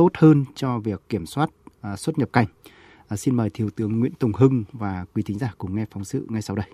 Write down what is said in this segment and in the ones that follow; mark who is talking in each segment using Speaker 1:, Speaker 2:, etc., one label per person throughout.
Speaker 1: tốt hơn cho việc kiểm soát xuất nhập cảnh. Xin mời Thiếu tướng Nguyễn Tùng Hưng và quý thính giả cùng nghe phóng sự ngay sau đây.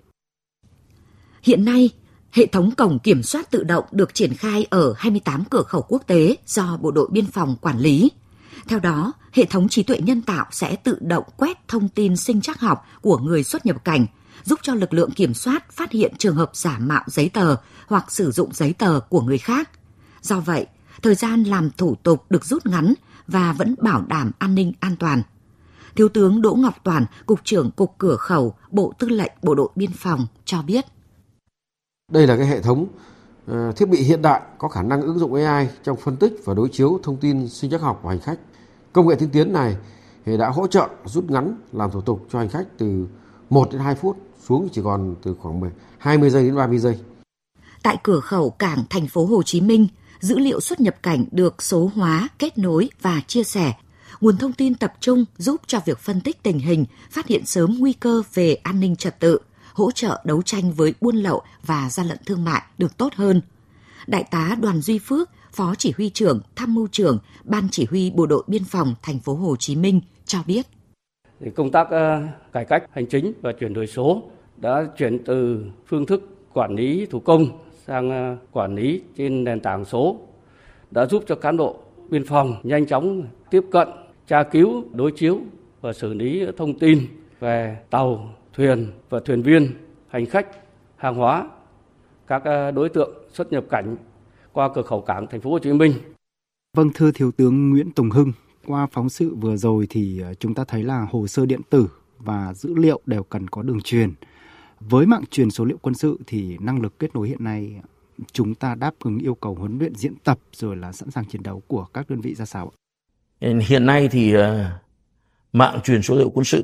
Speaker 2: Hiện nay, hệ thống cổng kiểm soát tự động được triển khai ở 28 cửa khẩu quốc tế do Bộ đội Biên phòng quản lý. Theo đó, hệ thống trí tuệ nhân tạo sẽ tự động quét thông tin sinh trắc học của người xuất nhập cảnh, giúp cho lực lượng kiểm soát phát hiện trường hợp giả mạo giấy tờ hoặc sử dụng giấy tờ của người khác. Do vậy, thời gian làm thủ tục được rút ngắn và vẫn bảo đảm an ninh an toàn. Thiếu tướng Đỗ Ngọc Toàn, Cục trưởng Cục Cửa khẩu, Bộ Tư lệnh Bộ đội Biên phòng cho biết.
Speaker 3: Đây là cái hệ thống thiết bị hiện đại có khả năng ứng dụng AI trong phân tích và đối chiếu thông tin sinh trắc học của hành khách. Công nghệ tiên tiến này đã hỗ trợ rút ngắn làm thủ tục cho hành khách từ 1 đến 2 phút xuống chỉ còn từ khoảng 20 giây đến 30 giây.
Speaker 2: Tại cửa khẩu cảng thành phố Hồ Chí Minh, dữ liệu xuất nhập cảnh được số hóa, kết nối và chia sẻ. Nguồn thông tin tập trung giúp cho việc phân tích tình hình, phát hiện sớm nguy cơ về an ninh trật tự, hỗ trợ đấu tranh với buôn lậu và gian lận thương mại được tốt hơn. Đại tá Đoàn Duy Phước, Phó Chỉ huy trưởng, Tham mưu trưởng, Ban Chỉ huy Bộ đội Biên phòng thành phố Hồ Chí Minh cho biết.
Speaker 4: Công tác cải cách hành chính và chuyển đổi số đã chuyển từ phương thức quản lý thủ công sang quản lý trên nền tảng số, đã giúp cho cán bộ biên phòng nhanh chóng tiếp cận, tra cứu, đối chiếu và xử lý thông tin về tàu, thuyền và thuyền viên, hành khách, hàng hóa, các đối tượng xuất nhập cảnh qua cửa khẩu cảng thành phố Hồ Chí Minh.
Speaker 1: Vâng, thưa Thiếu tướng Nguyễn Tùng Hưng, qua phóng sự vừa rồi thì chúng ta thấy là hồ sơ điện tử và dữ liệu đều cần có đường truyền. Với mạng truyền số liệu quân sự thì năng lực kết nối hiện nay chúng ta đáp ứng yêu cầu huấn luyện diễn tập rồi là sẵn sàng chiến đấu của các đơn vị ra sao ạ?
Speaker 5: Hiện nay thì mạng truyền số liệu quân sự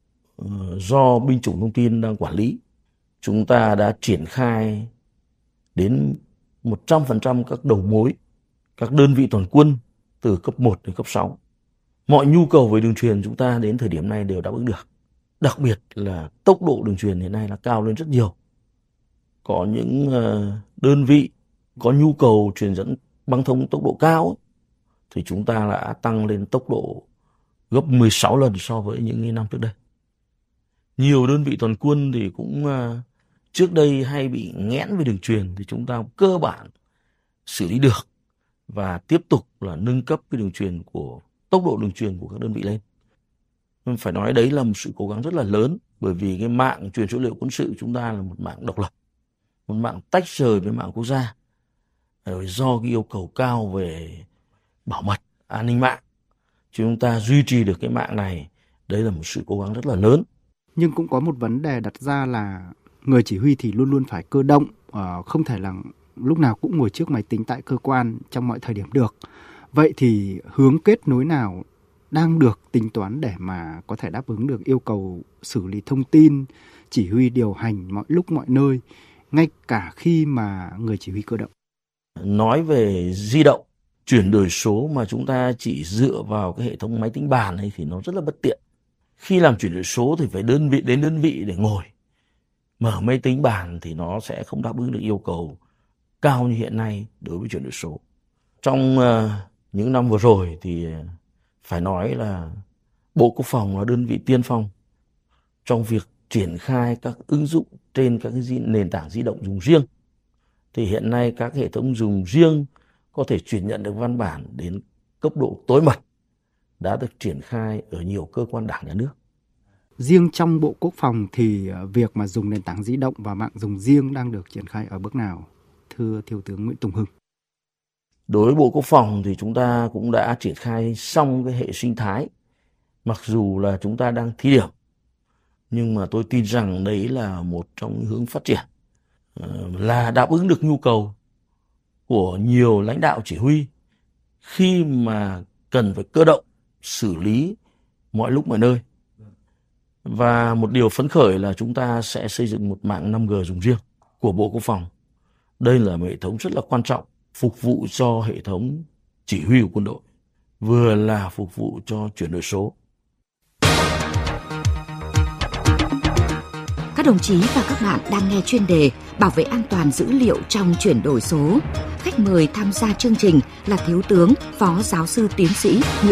Speaker 5: do binh chủng thông tin đang quản lý, chúng ta đã triển khai đến 100% các đầu mối, các đơn vị toàn quân từ cấp 1 đến cấp 6. Mọi nhu cầu về đường truyền chúng ta đến thời điểm này đều đáp ứng được. Đặc biệt là tốc độ đường truyền hiện nay là cao lên rất nhiều. Có những đơn vị có nhu cầu truyền dẫn băng thông tốc độ cao thì chúng ta đã tăng lên tốc độ gấp 16 lần so với những năm trước đây. Nhiều đơn vị toàn quân thì cũng trước đây hay bị nghẽn về đường truyền thì chúng ta cơ bản xử lý được và tiếp tục là nâng cấp cái đường truyền của tốc độ đường truyền của các đơn vị lên. Phải nói đấy là một sự cố gắng rất là lớn, bởi vì cái mạng truyền số liệu quân sự chúng ta là một mạng độc lập, một mạng tách rời với mạng quốc gia. Do cái yêu cầu cao về bảo mật, an ninh mạng, chúng ta duy trì được cái mạng này, đấy là một sự cố gắng rất là lớn.
Speaker 1: Nhưng cũng có một vấn đề đặt ra là người chỉ huy thì luôn luôn phải cơ động, không thể là lúc nào cũng ngồi trước máy tính tại cơ quan trong mọi thời điểm được. Vậy thì hướng kết nối nào đang được tính toán để mà có thể đáp ứng được yêu cầu xử lý thông tin, chỉ huy điều hành mọi lúc mọi nơi, ngay cả khi mà người chỉ huy cơ động?
Speaker 5: Nói về di động, chuyển đổi số mà chúng ta chỉ dựa vào cái hệ thống máy tính bàn ấy thì nó rất là bất tiện. Khi làm chuyển đổi số thì phải đến đơn vị để ngồi. Mở máy tính bàn thì nó sẽ không đáp ứng được yêu cầu cao như hiện nay đối với chuyển đổi số. Trong những năm vừa rồi thì phải nói là Bộ Quốc phòng là đơn vị tiên phong trong việc triển khai các ứng dụng trên các cái nền tảng di động dùng riêng. Thì hiện nay các hệ thống dùng riêng có thể chuyển nhận được văn bản đến cấp độ tối mật đã được triển khai ở nhiều cơ quan đảng nhà nước.
Speaker 1: Riêng trong Bộ Quốc phòng thì việc mà dùng nền tảng di động và mạng dùng riêng đang được triển khai ở bước nào, thưa Thiếu tướng Nguyễn Tùng Hưng?
Speaker 5: Đối với Bộ Quốc phòng thì chúng ta cũng đã triển khai xong cái hệ sinh thái. Mặc dù là chúng ta đang thí điểm, nhưng mà tôi tin rằng đấy là một trong những hướng phát triển, là đáp ứng được nhu cầu của nhiều lãnh đạo chỉ huy khi mà cần phải cơ động xử lý mọi lúc mọi nơi. Và một điều phấn khởi là chúng ta sẽ xây dựng một mạng 5G dùng riêng của Bộ Quốc phòng. Đây là một hệ thống rất là quan trọng, phục vụ cho hệ thống chỉ huy của quân đội, vừa là phục vụ cho chuyển đổi số.
Speaker 2: Các đồng chí và các bạn đang nghe chuyên đề Bảo vệ an toàn dữ liệu trong chuyển đổi số. Khách mời tham gia chương trình là Thiếu tướng, Phó Giáo sư Tiến sĩ Nguyễn